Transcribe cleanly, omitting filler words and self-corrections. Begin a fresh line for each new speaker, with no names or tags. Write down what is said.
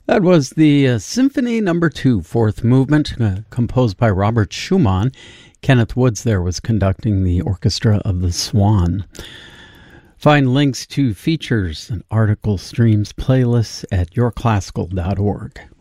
That was the Symphony Number 2, fourth movement, composed by Robert Schumann. Kenneth Woods there was conducting the orchestra of the Swan. Find links to features and article streams playlists at yourclassical.org.